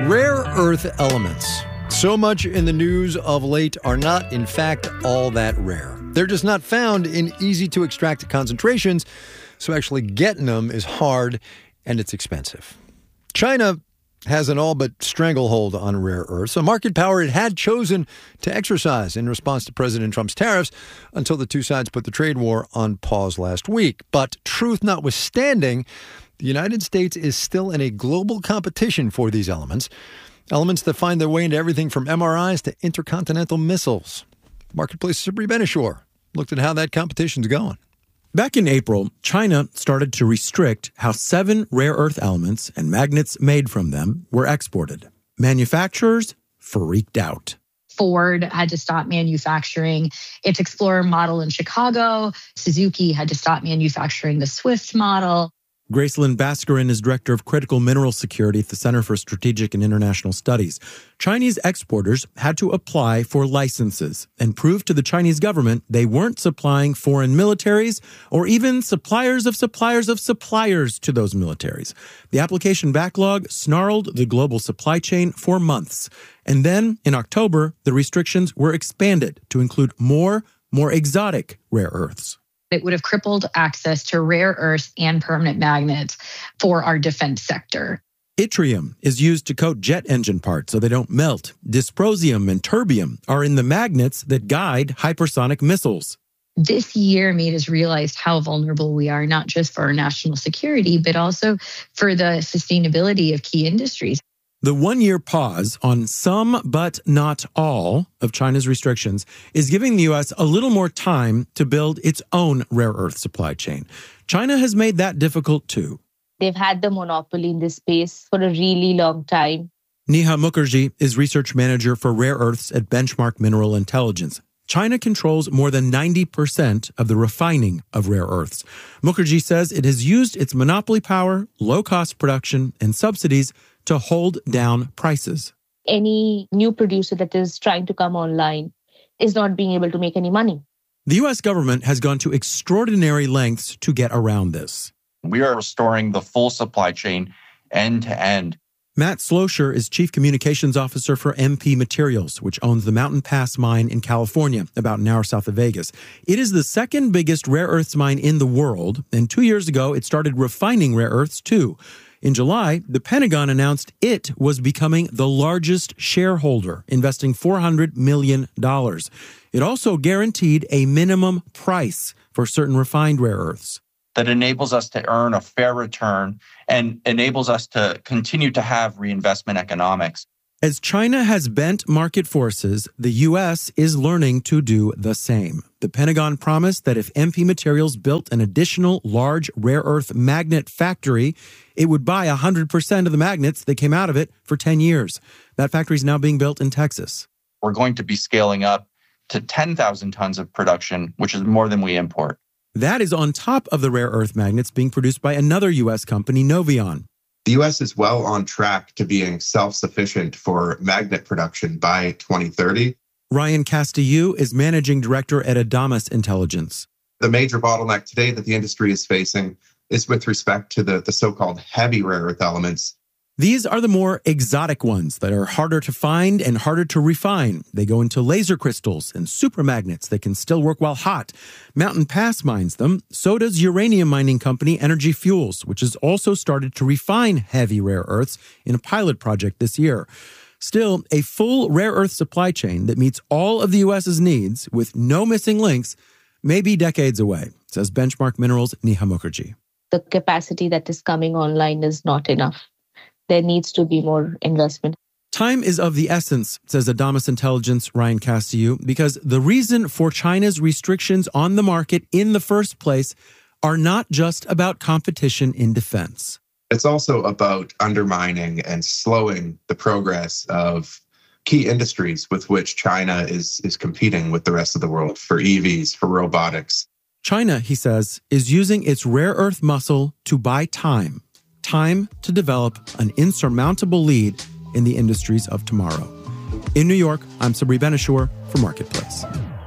Rare earth elements, so much in the news of late, are not, in fact, all that rare. They're just not found in easy-to-extract concentrations, so actually getting them is hard and it's expensive. China has an all but stranglehold on rare earths, a market power it had chosen to exercise in response to President Trump's tariffs until the two sides put the trade war on pause last week. But truth notwithstanding, the United States is still in a global competition for these elements that find their way into everything from MRIs to intercontinental missiles. Marketplace's Sabri Ben-Achour looked at how that competition's going. Back in April, China started to restrict how 7 rare earth elements and magnets made from them were exported. Manufacturers freaked out. Ford had to stop manufacturing its Explorer model in Chicago. Suzuki had to stop manufacturing the Swift model. Gracelyn Bascarin is director of critical mineral security at the Center for Strategic and International Studies. Chinese exporters had to apply for licenses and prove to the Chinese government they weren't supplying foreign militaries or even suppliers of suppliers of suppliers to those militaries. The application backlog snarled the global supply chain for months. And then, in October, the restrictions were expanded to include more exotic rare earths. It would have crippled access to rare earths and permanent magnets for our defense sector. Yttrium is used to coat jet engine parts so they don't melt. Dysprosium and terbium are in the magnets that guide hypersonic missiles. This year made us realize how vulnerable we are, not just for our national security, but also for the sustainability of key industries. The one-year pause on some, but not all, of China's restrictions is giving the U.S. a little more time to build its own rare earth supply chain. China has made that difficult, too. They've had the monopoly in this space for a really long time. Neha Mukherjee is research manager for rare earths at Benchmark Mineral Intelligence. China controls more than 90% of the refining of rare earths. Mukherjee says it has used its monopoly power, low-cost production, and subsidies to hold down prices. Any new producer that is trying to come online is not being able to make any money. The U.S. government has gone to extraordinary lengths to get around this. We are restoring the full supply chain end to end. Matt Slosher is Chief Communications Officer for MP Materials, which owns the Mountain Pass mine in California, about an hour south of Vegas. It is the second biggest rare earths mine in the world, and 2 years ago it started refining rare earths too. In July, the Pentagon announced it was becoming the largest shareholder, investing $400 million. It also guaranteed a minimum price for certain refined rare earths. That enables us to earn a fair return and enables us to continue to have reinvestment economics. As China has bent market forces, the U.S. is learning to do the same. The Pentagon promised that if MP Materials built an additional large rare earth magnet factory, it would buy 100% of the magnets that came out of it for 10 years. That factory is now being built in Texas. We're going to be scaling up to 10,000 tons of production, which is more than we import. That is on top of the rare earth magnets being produced by another U.S. company, Noveon. The U.S. is well on track to being self-sufficient for magnet production by 2030. Ryan Castillo is managing director at Adamas Intelligence. The major bottleneck today that the industry is facing is with respect to the so-called heavy rare earth elements. These are the more exotic ones that are harder to find and harder to refine. They go into laser crystals and supermagnets that can still work while hot. Mountain Pass mines them. So does uranium mining company Energy Fuels, which has also started to refine heavy rare earths in a pilot project this year. Still, a full rare earth supply chain that meets all of the U.S.'s needs with no missing links may be decades away, says Benchmark Minerals' Neha Mukherjee. The capacity that is coming online is not enough. There needs to be more investment. Time is of the essence, says Adamas Intelligence Ryan Castillo, because the reason for China's restrictions on the market in the first place are not just about competition in defense. It's also about undermining and slowing the progress of key industries with which China is competing with the rest of the world for EVs, for robotics. China, he says, is using its rare earth muscle to buy time to develop an insurmountable lead in the industries of tomorrow. In New York, I'm Sabri Ben-Achour for Marketplace.